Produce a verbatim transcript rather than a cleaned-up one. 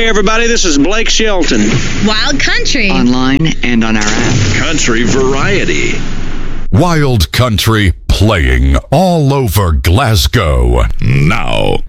Hey, everybody, this is Blake Shelton. Wild Country. Online and on our app. Country Variety. Wild Country playing all over Glasgow. Now.